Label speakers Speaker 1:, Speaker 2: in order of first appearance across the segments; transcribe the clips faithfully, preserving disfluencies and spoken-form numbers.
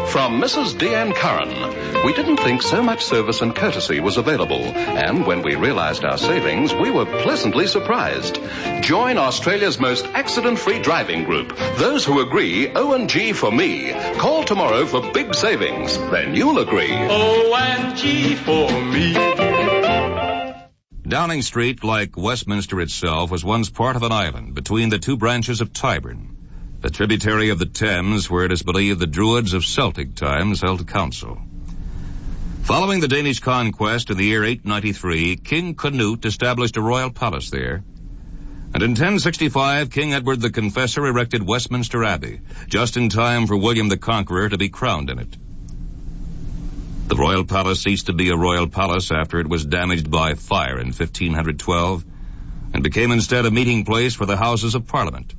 Speaker 1: From Missus D N Curran. We didn't think so much service and courtesy was available, and when we realized our savings, we were pleasantly surprised. Join Australia's most accident-free driving group. Those who agree, O and G for me. Call tomorrow for big savings. Then you'll agree.
Speaker 2: O and G for me.
Speaker 3: Downing Street, like Westminster itself, was once part of an island between the two branches of Tyburn, the tributary of the Thames, where it is believed the Druids of Celtic times held council. Following the Danish conquest in the year eight ninety-three, King Canute established a royal palace there, and in ten sixty-five, King Edward the Confessor erected Westminster Abbey, just in time for William the Conqueror to be crowned in it. The royal palace ceased to be a royal palace after it was damaged by fire in fifteen twelve, and became instead a meeting place for the Houses of Parliament.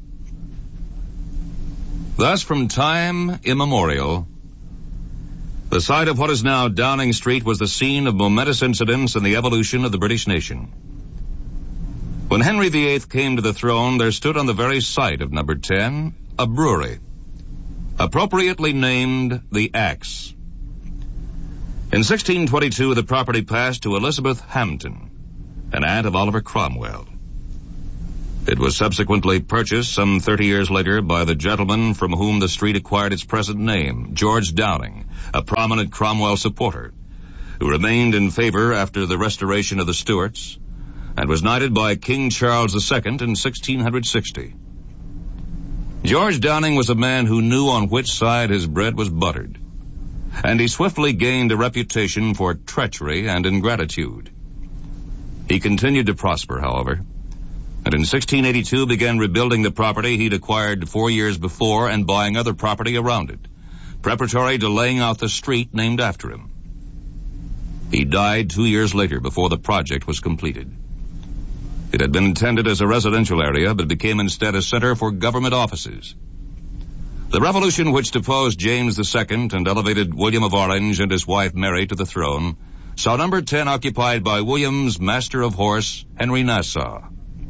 Speaker 3: Thus, from time immemorial, the site of what is now Downing Street was the scene of momentous incidents in the evolution of the British nation. When Henry the Eighth came to the throne, there stood on the very site of number ten a brewery, appropriately named the Axe. In sixteen twenty-two, the property passed to Elizabeth Hampton, an aunt of Oliver Cromwell. It was subsequently purchased some thirty years later by the gentleman from whom the street acquired its present name, George Downing, a prominent Cromwell supporter, who remained in favor after the restoration of the Stuarts, and was knighted by King Charles the Second in sixteen sixty. George Downing was a man who knew on which side his bread was buttered, and he swiftly gained a reputation for treachery and ingratitude. He continued to prosper, however, and in sixteen eighty-two began rebuilding the property he'd acquired four years before and buying other property around it, preparatory to laying out the street named after him. He died two years later before the project was completed. It had been intended as a residential area, but became instead a center for government offices. The revolution which deposed James the Second and elevated William of Orange and his wife Mary to the throne saw number ten occupied by William's master of horse, Henry Nassau.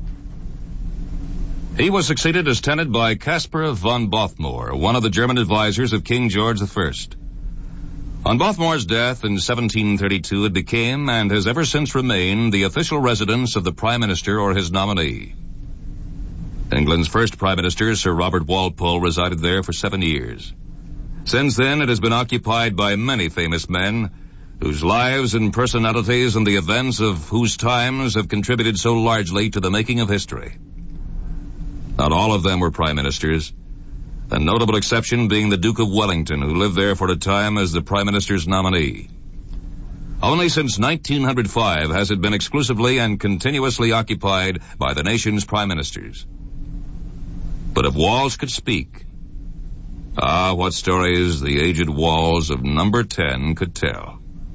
Speaker 3: He was succeeded as tenant by Caspar von Bothmore, one of the German advisors of King George the First. On Bothmore's death in seventeen thirty-two, it became, and has ever since remained, the official residence of the Prime Minister or his nominee. England's first Prime Minister, Sir Robert Walpole, resided there for seven years. Since then, it has been occupied by many famous men, whose lives and personalities and the events of whose times have contributed so largely to the making of history. Not all of them were prime ministers, a notable exception being the Duke of Wellington, who lived there for a time as the prime minister's nominee. Only since nineteen oh five has it been exclusively and continuously occupied by the nation's prime ministers. But if walls could speak, ah, what stories the aged walls of number ten could tell.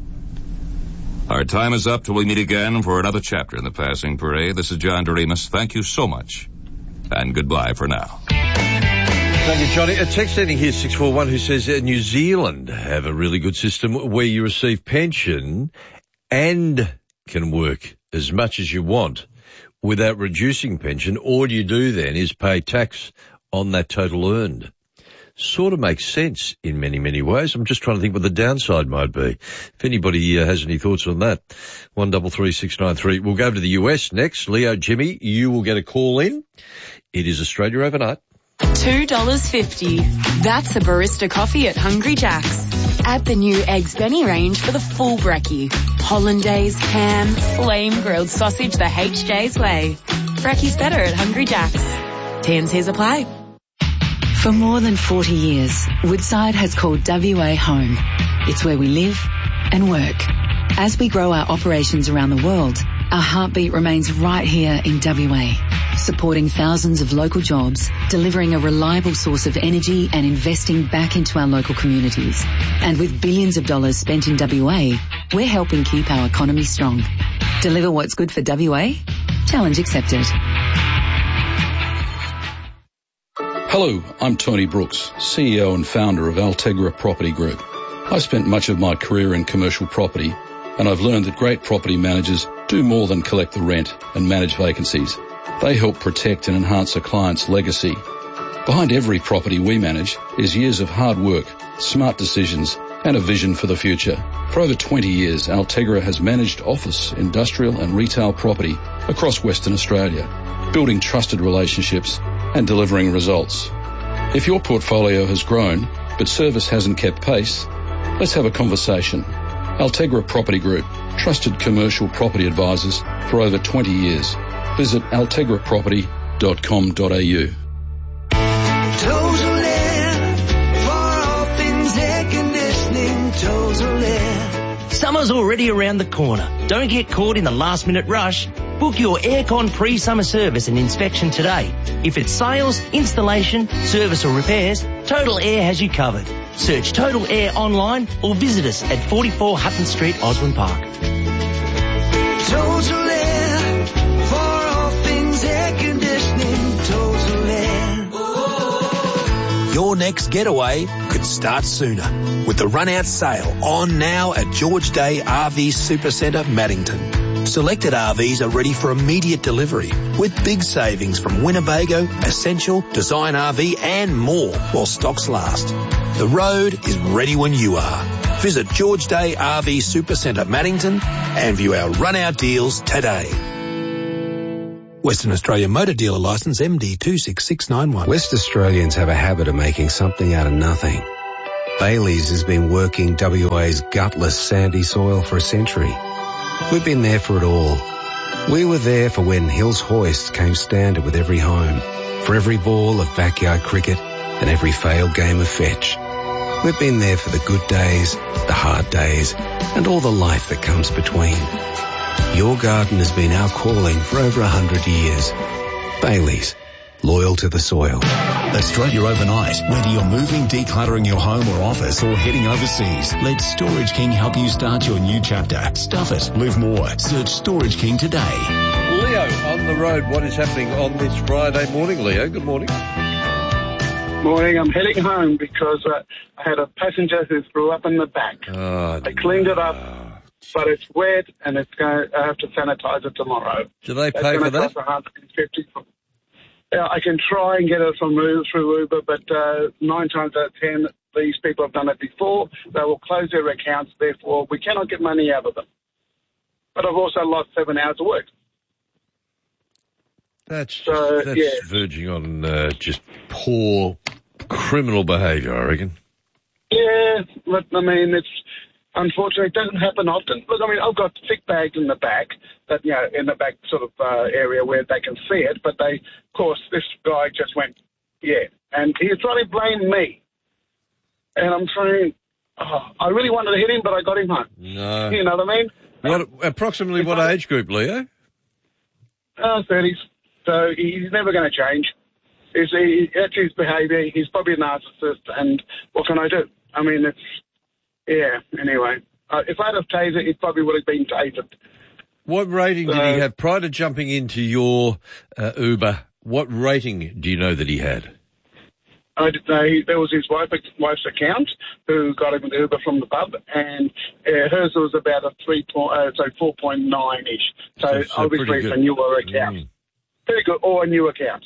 Speaker 3: Our time is up till we meet again for another chapter in the Passing Parade. This is John Doremus. Thank you so much, and goodbye for now.
Speaker 4: Thank you, Johnny. A text ending here, six four one, who says uh, New Zealand have a really good system where you receive pension and can work as much as you want without reducing pension. All you do then is pay tax on that total earned. Sort of makes sense in many, many ways. I'm just trying to think what the downside might be. If anybody uh, has any thoughts on that, one double three six nine three. We'll go to the U S next. Leo, Jimmy, you will get a call in. It is Australia Overnight.
Speaker 5: two dollars fifty. That's a barista coffee at Hungry Jack's. Add the new Eggs Benny range for the full brekkie. Hollandaise, ham, flame grilled sausage the H J's way. Brekkie's better at Hungry Jack's. T and C's apply.
Speaker 6: For more than forty years, Woodside has called W A home. It's where we live and work. As we grow our operations around the world, our heartbeat remains right here in W A, supporting thousands of local jobs, delivering a reliable source of energy and investing back into our local communities. And with billions of dollars spent in W A, we're helping keep our economy strong. Deliver what's good for W A? Challenge accepted.
Speaker 7: Hello, I'm Tony Brooks, C E O and founder of Altegra Property Group. I've spent much of my career in commercial property, and I've learned that great property managers do more than collect the rent and manage vacancies. They help protect and enhance a client's legacy. Behind every property we manage is years of hard work smart decisions, and a vision for the future. For over twenty years, Altegra has managed office, industrial and retail property across Western Australia, building trusted relationships and delivering results. If your portfolio has grown, but service hasn't kept pace, let's have a conversation. Altegra Property Group, trusted commercial property advisors for over twenty years. Visit altegra property dot com dot a u.
Speaker 8: Summer's already around the corner. Don't get caught in the last minute rush. Book your aircon pre-summer service and inspection today. If it's sales, installation, service or repairs, Total Air has you covered. Search Total Air online or visit us at forty-four Hutton Street, Osborne Park.
Speaker 9: Total Air, for all things air conditioning, Total Air.
Speaker 10: Your next getaway could start sooner with the run-out sale on now at George Day R V Supercentre, Maddington. Selected R Vs are ready for immediate delivery with big savings from Winnebago, Essential, Design R V and more while stocks last. The road is ready when you are. Visit George Day R V Supercentre, Maddington and view our run-out deals today. Western Australia Motor Dealer Licence M D two six six nine one.
Speaker 11: West Australians have a habit of making something out of nothing. Bailey's has been working W A's gutless sandy soil for a century. We've been there for it all. We were there for when Hills Hoist came standard with every home, for every ball of backyard cricket and every failed game of fetch. We've been there for the good days, the hard days, and all the life that comes between. Your garden has been our calling for over a hundred years. Bailey's, loyal to the soil.
Speaker 12: Australia overnight. Whether you're moving, decluttering your home or office, or heading overseas, let Storage King help you start your new chapter. Stuff it, move more. Search Storage King today.
Speaker 4: Leo, on the road, what is happening on this Friday morning, Leo? Good morning.
Speaker 13: Morning. I'm heading home because uh, I had a passenger who threw up in the back.
Speaker 4: Oh,
Speaker 13: I cleaned it up, but it's wet and it's going. I have to sanitize it tomorrow.
Speaker 4: Do they
Speaker 13: That's
Speaker 4: pay for that?
Speaker 13: Cost one hundred fifty. Yeah, I can try and get it from through Uber, but uh, nine times out of ten, these people have done it before. They will close their accounts. Therefore, we cannot get money out of them. But I've also lost seven hours of work.
Speaker 4: That's
Speaker 13: so,
Speaker 4: that's
Speaker 13: yeah.
Speaker 4: verging on uh, just poor criminal behaviour, I reckon.
Speaker 13: Yeah, but I mean, it's unfortunately it doesn't happen often. Look, I mean, I've got thick bags in the back, that you know, in the back sort of uh, area where they can see it. But they, of course, this guy just went, yeah, and he's trying to blame me. And I'm trying. Oh, I really wanted to hit him, but I got him home.
Speaker 4: No,
Speaker 13: you know what I mean?
Speaker 4: What approximately what I, age group, Leo?
Speaker 13: Uh, thirties. So he's never going to change. He's, he, that's his behaviour. He's probably a narcissist, and what can I do? I mean, it's, yeah, anyway. Uh, if I'd have tasered, it probably would have been tasered.
Speaker 4: What rating
Speaker 13: so,
Speaker 4: did he have prior to jumping into your uh, Uber? What rating do you know that he had?
Speaker 13: I did know he, there was his wife, wife's account who got him the Uber from the pub, and uh, hers was about a three point, uh, so four point nine ish. So, so, so obviously it's a newer account. Mm. Very good, or a new account.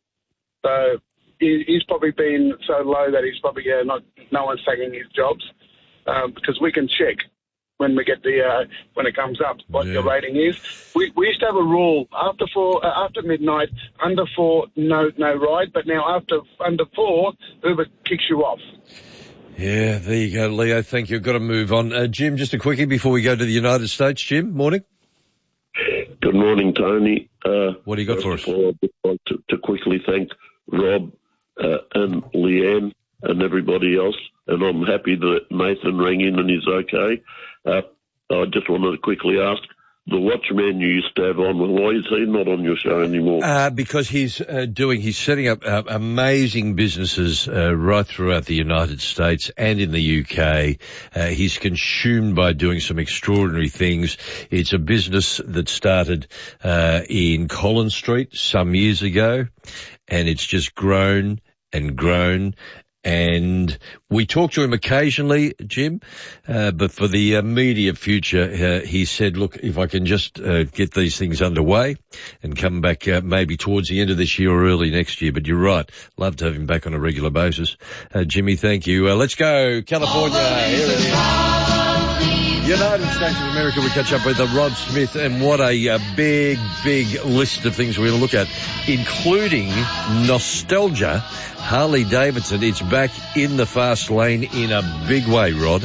Speaker 13: So he, he's probably been so low that he's probably uh, not. No one's taking his jobs um, because we can check when we get the uh, when it comes up what yeah. your rating is. We we used to have a rule after four uh, after midnight, under four no no ride, but now after under four Uber kicks you off.
Speaker 4: Yeah, there you go, Leo. Thank you. I've got to move on. Uh, Jim, just a quickie before we go to the United States. Jim, morning.
Speaker 14: Good morning, Tony. Uh,
Speaker 4: what do you got for us?
Speaker 14: All, I would like to, to quickly thank Rob uh, and Leanne and everybody else, and I'm happy that Nathan rang in and is okay. Uh, I just wanted to quickly ask, the watchman you used to have on, why is he not on your show anymore?
Speaker 4: Uh, because he's uh, doing, he's setting up uh, amazing businesses uh, right throughout the United States and in the U K. Uh, he's consumed by doing some extraordinary things. It's a business that started uh, in Collins Street some years ago, and it's just grown and grown. And we talk to him occasionally, Jim, uh, but for the uh, immediate future, uh, he said, look, if I can just uh, get these things underway and come back uh, maybe towards the end of this year or early next year. But you're right. Love to have him back on a regular basis. Uh, Jimmy, thank you. Uh, let's go, California. Here it is. United States of America, we catch up with uh, Rod Smith, and what a uh, big, big list of things we're going to look at, including nostalgia. Harley Davidson, it's back in the fast lane in a big way, Rod.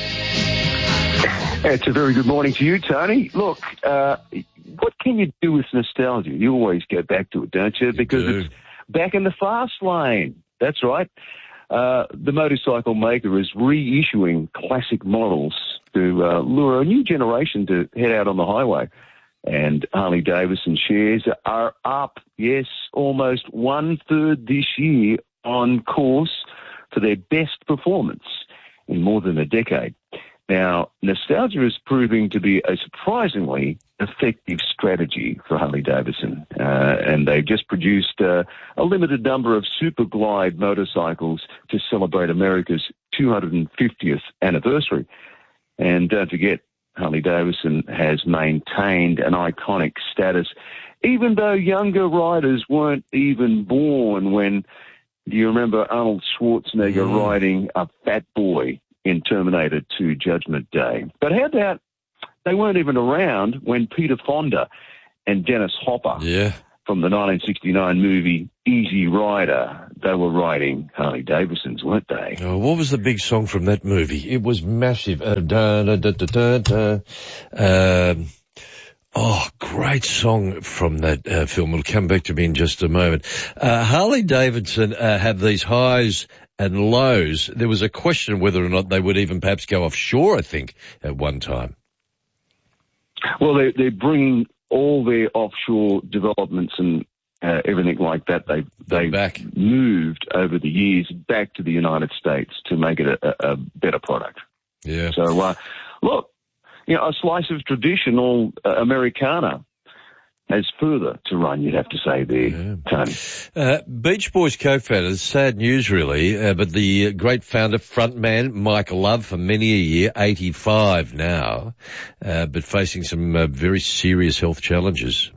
Speaker 15: It's a very good morning to you, Tony. Look, uh, what can you do with nostalgia? You always go back to it, don't you? Because
Speaker 4: do.
Speaker 15: It's back in the fast lane. That's right. Uh, the motorcycle maker is reissuing classic models to uh, lure a new generation to head out on the highway. And Harley Davidson shares are up, yes, almost one-third this year on course for their best performance in more than a decade. Now, nostalgia is proving to be a surprisingly effective strategy for Harley Davidson. Uh, and they've just produced uh, a limited number of Super Glide motorcycles to celebrate America's two hundred fiftieth anniversary. And don't forget, Harley Davidson has maintained an iconic status, even though younger riders weren't even born when, do you remember Arnold Schwarzenegger mm. riding a fat boy in Terminator two Judgment Day? But how about they weren't even around when Peter Fonda and Dennis Hopper
Speaker 4: yeah.
Speaker 15: from the nineteen sixty-nine movie Easy Rider, they were riding Harley Davidsons, weren't they?
Speaker 4: Oh, what was the big song from that movie? It was massive. Uh, da, da, da, da, da, da. Um, oh, great song from that uh, film. It'll come back to me in just a moment. Uh, Harley Davidson uh, have these highs and lows. There was a question whether or not they would even perhaps go offshore, I think, at one time.
Speaker 15: Well, they're, they're bringing all their offshore developments and uh, everything like that. They they
Speaker 4: back.
Speaker 15: moved over the years back to the United States to make it a, a better product.
Speaker 4: Yeah.
Speaker 15: So uh, look, you know, a slice of traditional uh, Americana has further to run, you'd have to say there, yeah. Tony.
Speaker 4: Uh, Beach Boys co-founder, sad news really, uh, but the great founder, frontman, Mike Love, for many a year, eighty-five now, uh, but facing some uh, very serious health challenges.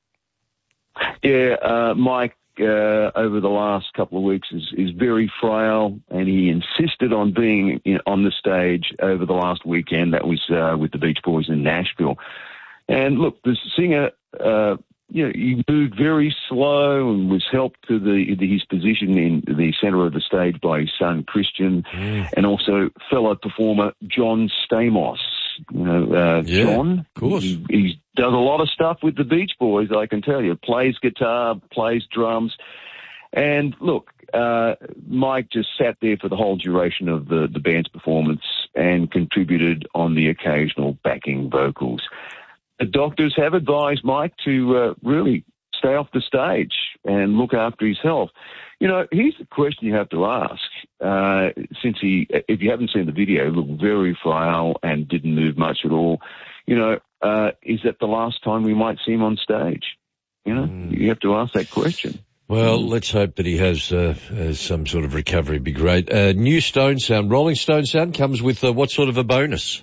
Speaker 15: Yeah, uh, Mike, uh, over the last couple of weeks is, is very frail, and he insisted on being in, on the stage over the last weekend. That was uh, with the Beach Boys in Nashville. And look, the singer, uh, you know, he moved very slow and was helped to the, the his position in the centre of the stage by his son Christian, mm. and also fellow performer John Stamos. You know, uh,
Speaker 4: yeah,
Speaker 15: John,
Speaker 4: of course,
Speaker 15: he, he does a lot of stuff with the Beach Boys. I can tell you, plays guitar, plays drums, and look, uh, Mike just sat there for the whole duration of the the band's performance and contributed on the occasional backing vocals. The doctors have advised Mike to uh, really stay off the stage and look after his health. You know, here's the question you have to ask. Uh, since he, if you haven't seen the video, he looked very frail and didn't move much at all. You know, uh, is that the last time we might see him on stage? You know, mm. you have to ask that question.
Speaker 4: Well, let's hope that he has uh, uh, some sort of recovery. It'd be great. Uh, new Stone Sound, Rolling Stone Sound comes with uh, what sort of a bonus?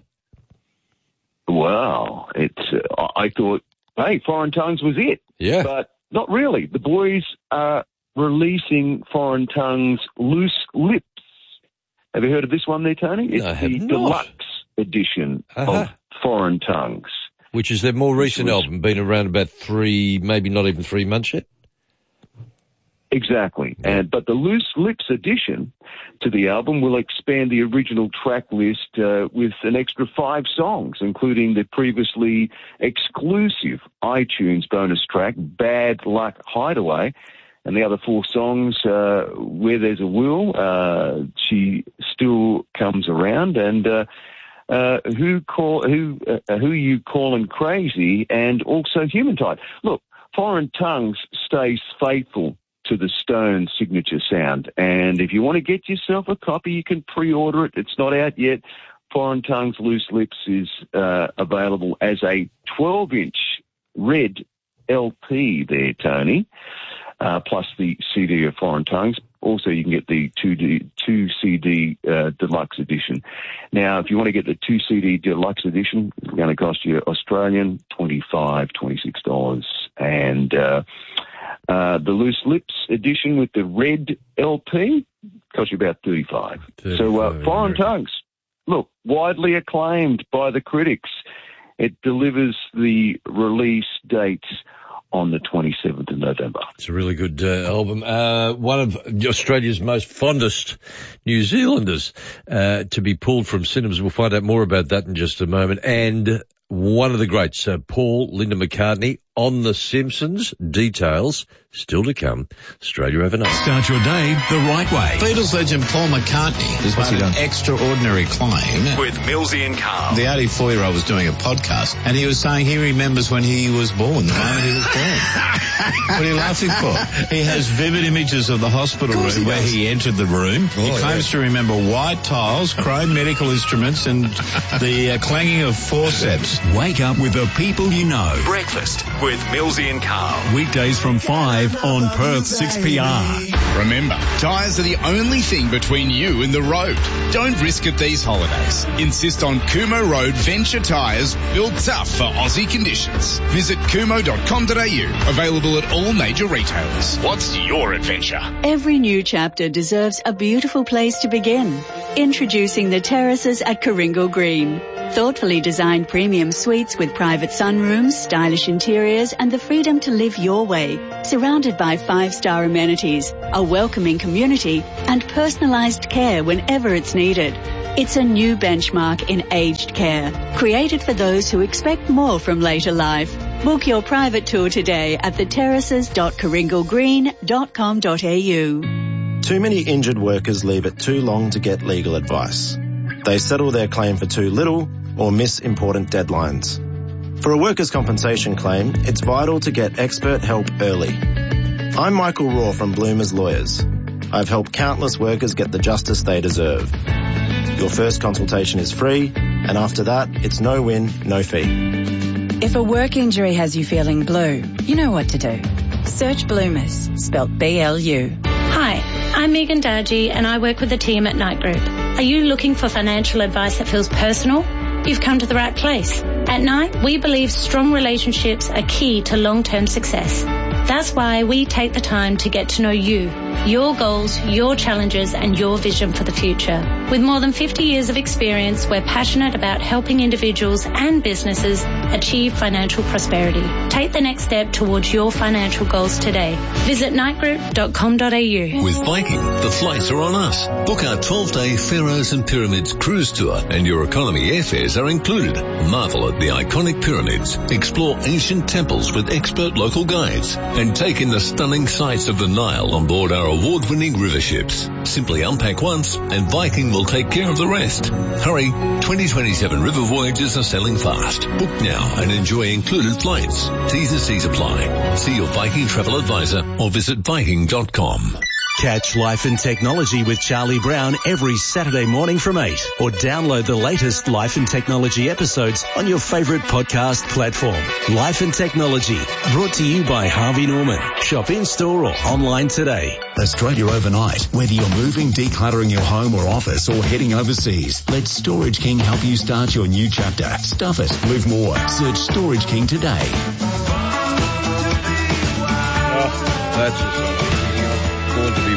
Speaker 15: Well, it's, uh, I thought, hey, Foreign Tongues was it.
Speaker 4: Yeah.
Speaker 15: But not really. The boys are releasing Foreign Tongues Loose Lips. Have you heard of this one there, Tony? It's
Speaker 4: no, I have
Speaker 15: the
Speaker 4: not.
Speaker 15: deluxe edition
Speaker 4: uh-huh.
Speaker 15: of Foreign Tongues.
Speaker 4: Which is their more recent was, album, been around about three, maybe not even three months yet?
Speaker 15: Exactly. And but the Loose Lips edition to the album will expand the original track list uh, with an extra five songs, including the previously exclusive iTunes bonus track, Bad Luck Hideaway, and the other four songs, uh, Where There's a Will, uh, She Still Comes Around, and uh, uh, Who call Who uh, Who You Calling Crazy, and also Human Type. Look, Foreign Tongues stays faithful to the Stone signature sound. And if you want to get yourself a copy, you can pre-order it. It's not out yet. Foreign Tongues Loose Lips is uh, available as a twelve-inch red L P there, Tony, uh, plus the C D of Foreign Tongues. Also, you can get the two D, two C D uh, deluxe edition. Now, if you want to get the two C D deluxe edition, it's going to cost you Australian twenty-five dollars, twenty-six dollars. And uh, uh, the Loose Lips edition with the red L P costs you about thirty-five dollars. So, uh, Foreign Tongues, look, widely acclaimed by the critics. It delivers the release dates on the twenty-seventh of November.
Speaker 4: It's a really good uh, album. Uh, one of Australia's most fondest New Zealanders uh, to be pulled from cinemas. We'll find out more about that in just a moment. And one of the greats, uh, Paul Linda McCartney, on The Simpsons. Details still to come. Australia Overnight.
Speaker 12: Start your day the right way.
Speaker 16: Beatles legend Paul McCartney has made an extraordinary claim.
Speaker 12: With Millsy and Carl.
Speaker 16: The eighty-four-year-old was doing a podcast, and he was saying he remembers when he was born, the moment he was born. What are you laughing for? He has vivid images of the hospital room he where he entered the room. Oh, he claims yeah. to remember white tiles, chrome medical instruments, and the uh, clanging of forceps.
Speaker 12: Wake up with the people you know. Breakfast with Millsy and Carl. Weekdays from five on Perth six P R.
Speaker 17: Remember, tyres are the only thing between you and the road. Don't risk it these holidays. Insist on Kumo Road Venture tyres, built tough for Aussie conditions. Visit kumo dot com dot a u. Available at all major retailers. What's your adventure?
Speaker 18: Every new chapter deserves a beautiful place to begin. Introducing the terraces at Coringal Green. Thoughtfully designed premium suites with private sunrooms, stylish interiors, and the freedom to live your way. Surrounded by five-star amenities, a welcoming community, and personalised care whenever it's needed. It's a new benchmark in aged care, created for those who expect more from later life. Book your private tour today at the terraces dot coringal green dot com dot a u.
Speaker 19: Too many injured workers leave it too long to get legal advice. They settle their claim for too little or miss important deadlines. For a workers' compensation claim, it's vital to get expert help early. I'm Michael Raw from Bloomers Lawyers. I've helped countless workers get the justice they deserve. Your first consultation is free, and after that, it's no win, no fee.
Speaker 20: If a work injury has you feeling blue, you know what to do. Search Bloomers, spelt B L U.
Speaker 21: Hi, I'm Megan Dargy and I work with the team at Knight Group. Are you looking for financial advice that feels personal? You've come to the right place. At Knight, we believe strong relationships are key to long-term success. That's why we take the time to get to know you, your goals, your challenges, and your vision for the future. With more than fifty years of experience, we're passionate about helping individuals and businesses achieve financial prosperity. Take the next step towards your financial goals today. Visit knight group dot com dot a u.
Speaker 22: With Viking, the flights are on us. Book our twelve-day Pharaohs and Pyramids cruise tour, and your economy airfares are included. Marvel at the iconic pyramids, explore ancient temples with expert local guides, and take in the stunning sights of the Nile on board our award-winning river ships. Simply unpack once, and Viking will take care of the rest. Hurry, twenty twenty-seven river voyages are selling fast. Book now and enjoy included flights. T's and C's apply. See your Viking travel advisor or visit viking dot com.
Speaker 23: Catch Life and Technology with Charlie Brown every Saturday morning from eight, or download the latest Life and Technology episodes on your favourite podcast platform. Life and Technology, brought to you by Harvey Norman. Shop in-store or online today.
Speaker 12: Australia Overnight. Whether you're moving, decluttering your home or office, or heading overseas, let Storage King help you start your new chapter. Stuff it. Live more. Search Storage King today.
Speaker 4: Oh, that's just